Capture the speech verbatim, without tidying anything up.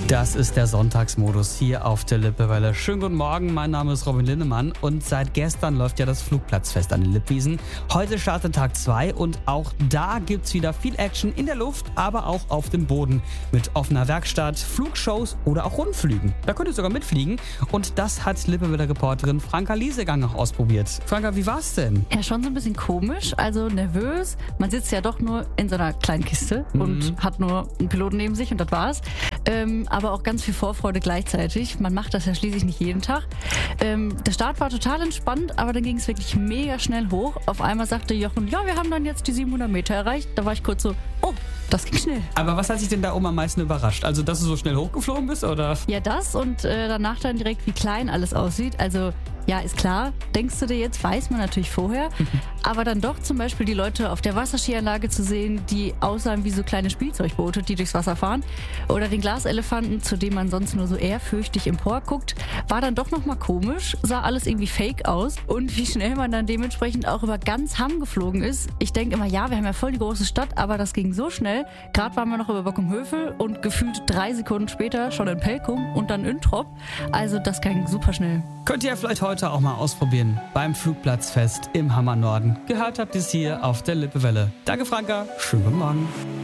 Das ist der Sonntagsmodus hier auf der Lippewelle. Schönen guten Morgen, mein Name ist Robin Linnemann und seit gestern läuft ja das Flugplatzfest an den Lippwiesen. Heute startet Tag zwei und auch da gibt's wieder viel Action in der Luft, aber auch auf dem Boden. Mit offener Werkstatt, Flugshows oder auch Rundflügen. Da könnt ihr sogar mitfliegen und das hat Lippewelle-Reporterin Franka Liesegang auch ausprobiert. Franka, wie war's denn? Ja, schon so ein bisschen komisch, also nervös. Man sitzt ja doch nur in so einer kleinen Kiste mhm. und hat nur einen Piloten neben sich und das war's. Ähm, aber auch ganz viel Vorfreude gleichzeitig. Man macht das ja schließlich nicht jeden Tag. Ähm, der Start war total entspannt, aber dann ging es wirklich mega schnell hoch. Auf einmal sagte Jochen, ja, wir haben dann jetzt die siebenhundert Meter erreicht. Da war ich kurz so, oh, das ging schnell. Aber was hat dich denn da oben am meisten überrascht? Also, dass du so schnell hochgeflogen bist, oder? Ja, das und äh, danach dann direkt, wie klein alles aussieht. Also, ja, ist klar, denkst du dir jetzt, weiß man natürlich vorher. Aber dann doch zum Beispiel die Leute auf der Wasserskianlage zu sehen, die aussahen wie so kleine Spielzeugboote, die durchs Wasser fahren. Oder den Glaselefanten, zu dem man sonst nur so ehrfürchtig emporguckt, war dann doch nochmal komisch, sah alles irgendwie fake aus. Und wie schnell man dann dementsprechend auch über ganz Hamm geflogen ist. Ich denke immer, ja, wir haben ja voll die große Stadt, aber das ging so schnell. Gerade waren wir noch über Bockumhövel und gefühlt drei Sekunden später schon in Pelkum und dann in Trop. Also das ging super schnell. Könnt ihr ja vielleicht heute auch mal ausprobieren beim Flugplatzfest im Hammer Norden. Gehört habt ihr es hier auf der Lippewelle. Danke, Franka. Schönen guten Morgen.